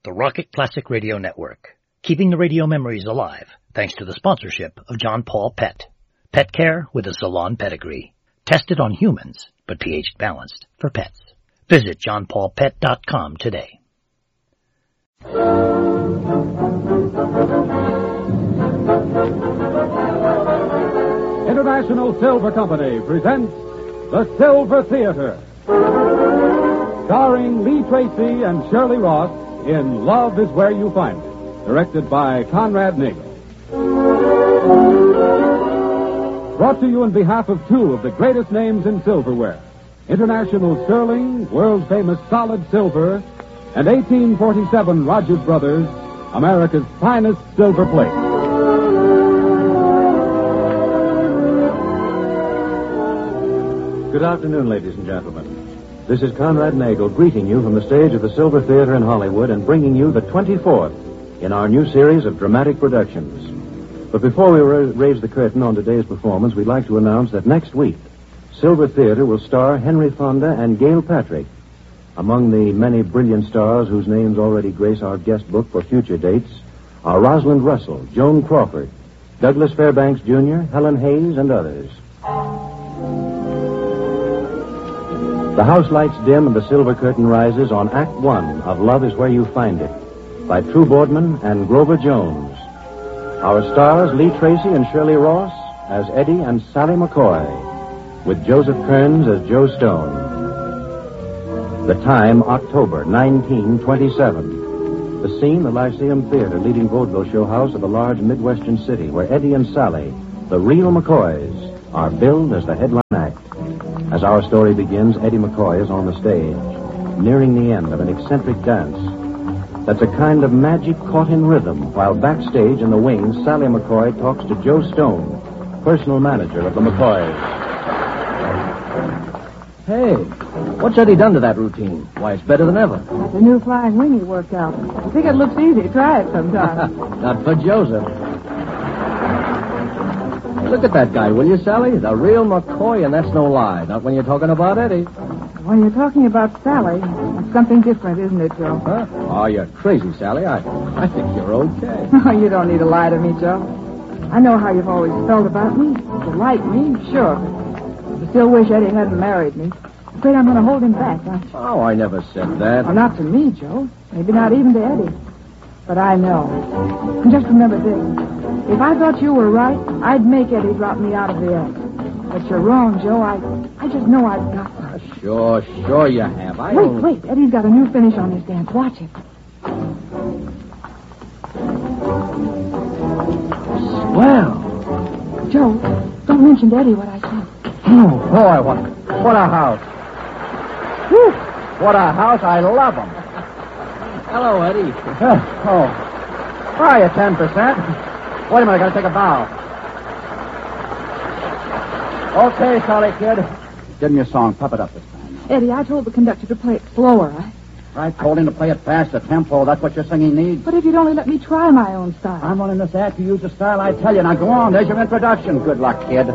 the Rocket Classic Radio Network, keeping the radio memories alive thanks to the sponsorship of John Paul Pet. Pet care with a salon pedigree. Tested on humans, but pH balanced for pets. Visit johnpaulpet.com today. International Silver Company presents The Silver Theater, starring Lee Tracy and Shirley Ross in Love Is Where You Find It, directed by Conrad Nagel. Brought to you on behalf of two of the greatest names in silverware, International Sterling, world-famous solid silver, and 1847 Rogers Brothers, America's finest silver plate. Good afternoon, ladies and gentlemen. This is Conrad Nagel greeting you from the stage of the Silver Theater in Hollywood and bringing you the 24th in our new series of dramatic productions. But before we raise the curtain on today's performance, we'd like to announce that next week, Silver Theater will star Henry Fonda and Gail Patrick. Among the many brilliant stars whose names already grace our guest book for future dates are Rosalind Russell, Joan Crawford, Douglas Fairbanks Jr., Helen Hayes, and others. The house lights dim and the silver curtain rises on Act One of Love Is Where You Find It by True Boardman and Grover Jones. Our stars, Lee Tracy and Shirley Ross as Eddie and Sally McCoy, with Joseph Kearns as Joe Stone. The time, October 1927. The scene, the Lyceum Theater, leading vaudeville show house of a large Midwestern city where Eddie and Sally, the real McCoys, are billed as the headline act. As our story begins, Eddie McCoy is on the stage, nearing the end of an eccentric dance. That's a kind of magic caught in rhythm, while backstage in the wings, Sally McCoy talks to Joe Stone, personal manager of the McCoys. Hey, what's Eddie done to that routine? Why, it's better than ever. That's a new flying wing he worked out. I think it looks easy. Try it sometime. Not for Joseph. Hey, look at that guy, will you, Sally? The real McCoy, and that's no lie. Not when you're talking about Eddie. When you're talking about Sally, it's something different, isn't it, Joe? Huh? Oh, you're crazy, Sally. I think you're okay. Oh, you don't need to lie to me, Joe. I know how you've always felt about me. You like me, sure, but I still wish Eddie hadn't married me. I'm afraid I'm going to hold him back, aren't you? Oh, I never said that. Well, not to me, Joe. Maybe not even to Eddie. But I know. And just remember this. If I thought you were right, I'd make Eddie drop me out of the act. But you're wrong, Joe. I just know I've got to. Sure you have. Wait. Eddie's got a new finish on his dance. Watch it. Swell. Joe, don't mention to Eddie what I said. Oh, boy, what a house. Whew, what a house. I love him. Hello, Eddie. Oh. Why, you 10%? Wait a minute, I gotta take a bow. Okay, Sally, kid. Give me a song. Pop it up this time. Eddie, I told the conductor to play it slower. I told him to play it fast, the tempo. That's what your singing needs. But if you'd only let me try my own style. I'm running this act to use the style I tell you. Now go on. There's your introduction. Good luck, kid.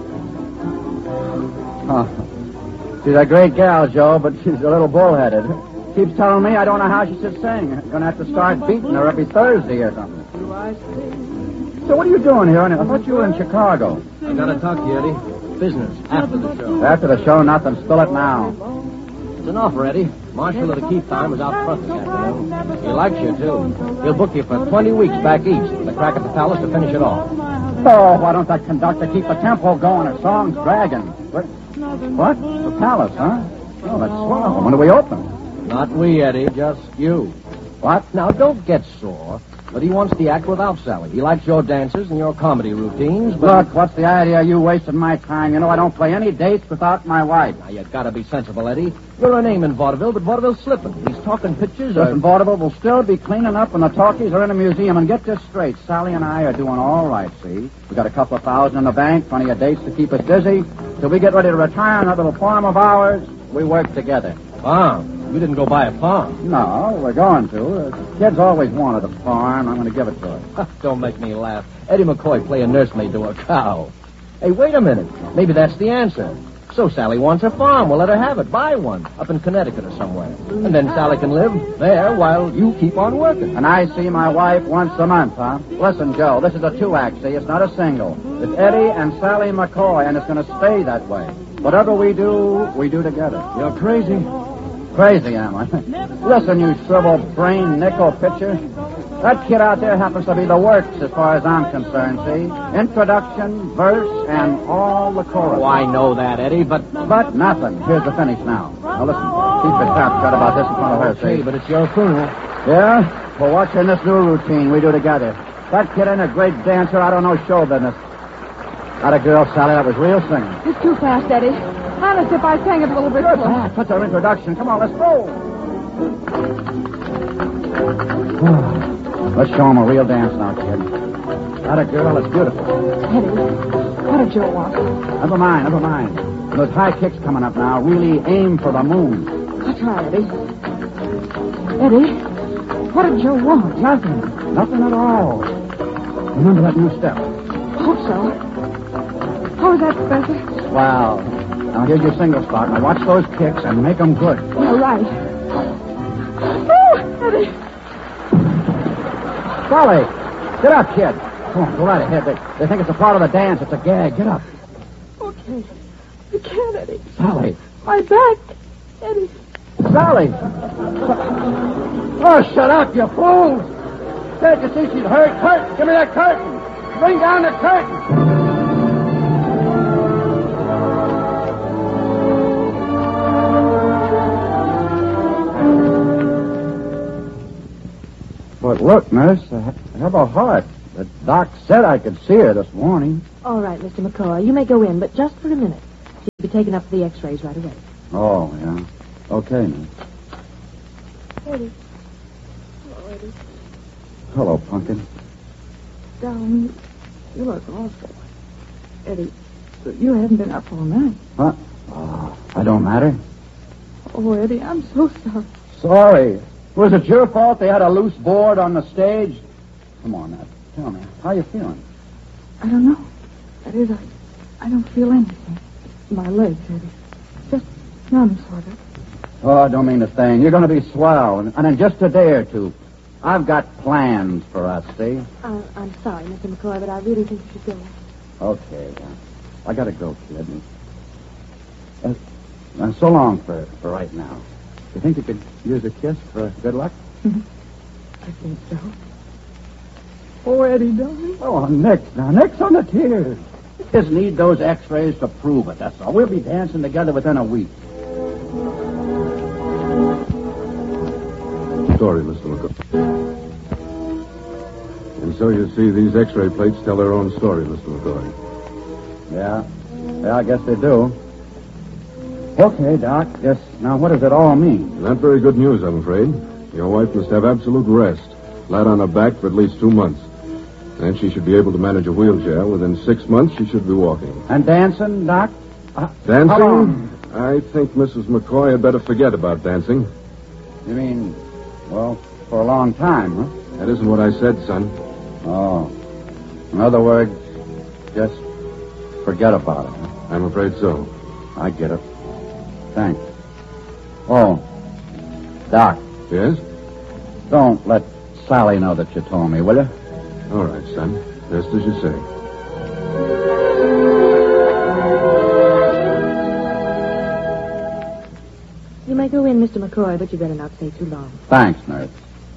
Oh. She's a great gal, Joe, but she's a little bullheaded. Keeps telling me I don't know how she should sing. I'm going to have to start beating her every Thursday or something. So what are you doing here? I thought you were in Chicago. I got to talk to you, Eddie. Business, after the show. After the show, nothing. Spill it now. It's an offer, Eddie. Marshal of the Keith Time is out front this afternoon. He likes you, too. He'll book you for 20 weeks back east, the crack at the Palace to finish it off. Oh, why don't that conductor keep the tempo going? Her song's dragging. What? The Palace, huh? Oh, that's swell. When do we open? Not we, Eddie. Just you. What? Now, don't get sore. But he wants the act without Sally. He likes your dances and your comedy routines, but... Look, what's the idea of you wasting my time? You know I don't play any dates without my wife. Now, you gotta be sensible, Eddie. You're a name in vaudeville, but vaudeville's slipping. He's talking pictures Listen, vaudeville will still be cleaning up when the talkies are in a museum. And get this straight, Sally and I are doing all right, see? We got a couple of $1,000 in the bank, plenty of dates to keep us busy. Till we get ready to retire on that little farm of ours, we work together. Farm? You didn't go buy a farm. No, we're going to. The kid's always wanted a farm. I'm going to give it to her. Don't make me laugh. Eddie McCoy playing nursemaid to a cow. Hey, wait a minute. Maybe that's the answer. So Sally wants a farm. We'll let her have it. Buy one up in Connecticut or somewhere. And then Sally can live there while you keep on working. And I see my wife once a month, huh? Listen, Joe, this is a two-act, see? It's not a single. It's Eddie and Sally McCoy, and it's going to stay that way. Whatever we do together. You're crazy. Crazy, am I? Listen, you shriveled-brained nickel pitcher. That kid out there happens to be the works as far as I'm concerned, see? Introduction, verse, and all the chorus. Oh, I know that, Eddie, but nothing. Here's the finish now. Now, listen. Keep your trap shut about this in front of her, see? okay, but it's your funeral. Yeah? Well, watch in this new routine we do together. That kid ain't a great dancer. I don't know show business. Got a girl, Sally, that was real singing. It's too fast, Eddie. Honest, if I sang it a little bit slower. That's our introduction. Come on, let's go. Let's show him a real dance now, kid. That a girl that's beautiful. Eddie, what did Joe want? Never mind. Those high kicks coming up now. Really aim for the moon. I'll try, Eddie. Eddie, what did Joe want? Nothing at all. Remember that new step? Hope so. How is that, Professor? Well, now here's your single spot. Now watch those kicks and make them good. You're right. Oh, Eddie. Sally, get up, kid. Come on, go right ahead. They think it's a part of the dance. It's a gag. Get up. Okay. You can't, Eddie. Sally. My back. Eddie. Sally. Oh, shut up, you fool. Can't you see she's hurt? Curtain. Give me that curtain. Bring down the curtain. But look, nurse, I have a heart. The doc said I could see her this morning. All right, Mr. McCoy, you may go in, but just for a minute. She'll be taken up for the x-rays right away. Oh, yeah. Okay, nurse. Eddie. Hello, Eddie. Hello, Pumpkin. Darling, you look awful. Eddie, you haven't been up all night. Huh? Oh, I don't matter. Oh, Eddie, I'm so sorry. Sorry. Was it your fault they had a loose board on the stage? Come on now. Tell me, how you feeling? I don't know. That is, I don't feel anything. My legs, Eddie. Just numb, sort of. Oh, don't mean a thing. You're going to be swell. And in just a day or two, I've got plans for us, see? I'm sorry, Mr. McCoy, but I really think you should go. Okay. I got to go, kid. So long for right now. You think you could use a kiss for good luck? I think so. Oh, Eddie, darling. Oh, Nix on the tears. Just need those x-rays to prove it, that's all. We'll be dancing together within a week. Story, Mr. McCoy. And so you see, these x-ray plates tell their own story, Mr. McCoy. Yeah, I guess they do. Okay, Doc. Yes. Now, what does it all mean? Not very good news, I'm afraid. Your wife must have absolute rest. Flat on her back for at least 2 months. Then she should be able to manage a wheelchair. Within 6 months, she should be walking. And dancing, Doc? Dancing? How long? I think Mrs. McCoy had better forget about dancing. You mean, well, for a long time, huh? That isn't what I said, son. Oh. In other words, just forget about it, huh? I'm afraid so. I get it. Thanks. Oh, Doc. Yes? Don't let Sally know that you told me, will you? All right, son. Just as you say. You may go in, Mr. McCoy, but you better not stay too long. Thanks, nurse.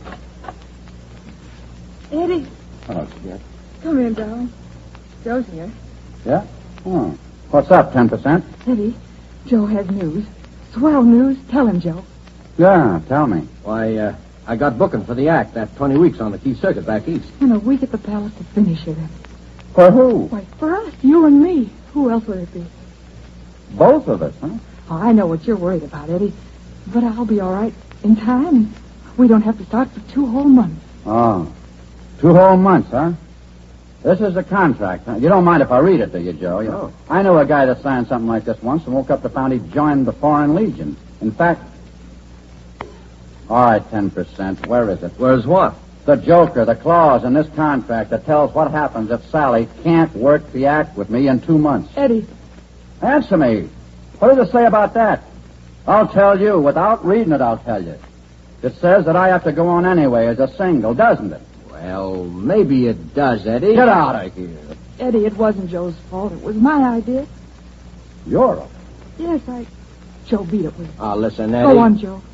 Eddie, Oh, shit. come in, darling. Joe's here. Yeah? Oh. What's up, 10%? Eddie, Joe has news. Swell news. Tell him, Joe. Yeah, tell me. Why, I got booking for the act, that 20 weeks on the Key Circuit back east. And a week at the Palace to finish it. For who? Why, for us, you and me. Who else would it be? Both of us, huh? Oh, I know what you're worried about, Eddie. But I'll be all right in time. We don't have to start for 2 whole months. Oh. 2 whole months, huh? This is the contract, huh? You don't mind if I read it, do you, Joe? No. I know a guy that signed something like this once and woke up to find he joined the Foreign Legion. In fact... All right, 10%. Where is it? Where's what? The joker, the clause in this contract that tells what happens if Sally can't work the act with me in 2 months. Eddie, Answer me. What does it say about that? I'll tell you. Without reading it, I'll tell you. It says that I have to go on anyway as a single, doesn't it? Well, maybe it does, Eddie. Get out of here. Eddie, it wasn't Joe's fault. It was my idea. You're a... Yes, Joe beat it with. Oh, listen, Eddie. Go on, Joe.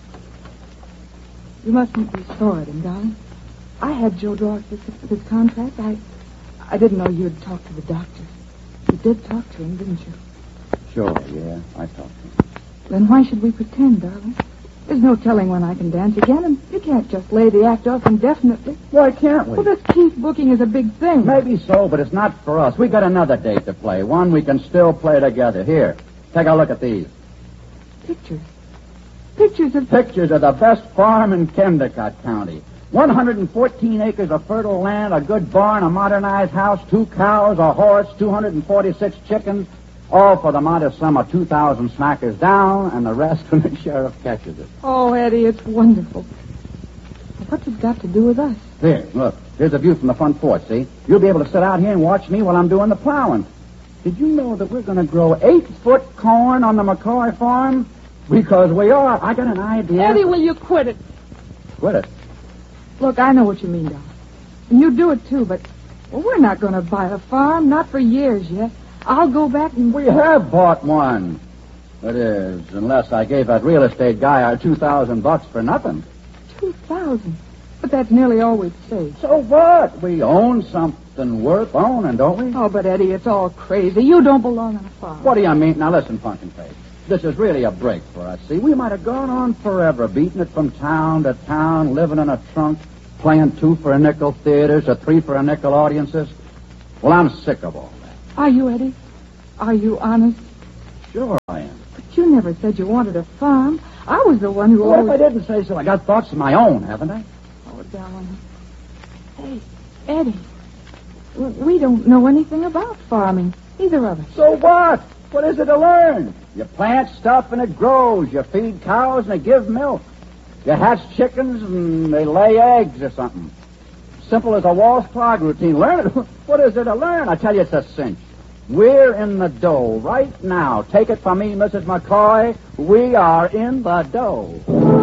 You mustn't be sore at him, darling. I had Joe draw up this contract. I didn't know you'd talk to the doctor. You did talk to him, didn't you? Sure, yeah, I talked to him. Then why should we pretend, darling? There's no telling when I can dance again, and you can't just lay the act off indefinitely. Why can't we? Well, this Keith booking is a big thing. Maybe so, but it's not for us. We got another date to play, one we can still play together. Here, take a look at these. Pictures. Pictures of the best farm in Kendicott County. 114 acres of fertile land, a good barn, a modernized house, 2 cows, a horse, 246 chickens, all for the modest sum of 2,000 smackers down, and the rest when the sheriff catches it. Oh, Eddie, it's wonderful. What's it got to do with us? Here, look. Here's a view from the front porch, see? You'll be able to sit out here and watch me while I'm doing the plowing. Did you know that we're going to grow 8-foot corn on the McCoy farm? Because we are. I got an idea. Eddie, will you quit it? Quit it? Look, I know what you mean, darling. And you do it, too, but we're not going to buy a farm, not for years yet. I'll go back and... We have bought one. That is, unless I gave that real estate guy our $2,000 for nothing. 2,000? But that's nearly all we've saved. So what? We own something worth owning, don't we? Oh, but Eddie, it's all crazy. You don't belong on a farm. What do you mean? Now listen, Pumpkin Face. This is really a break for us, see? We might have gone on forever, beating it from town to town, living in a trunk, playing 2-for-a-nickel theaters or 3-for-a-nickel audiences. Well, I'm sick of all that. Are you, Eddie? Are you honest? Sure I am. But you never said you wanted a farm. I was the one who Well, always... if I didn't say so, I got thoughts of my own, haven't I? Oh, darling. Hey, Eddie, we don't know anything about farming, either of us. So what? What is it to learn? You plant stuff and it grows. You feed cows and they give milk. You hatch chickens and they lay eggs or something. Simple as a Walsh Clog routine. Learn it. What is it to learn? I tell you, it's a cinch. We're in the dough right now. Take it from me, Mrs. McCoy. We are in the dough.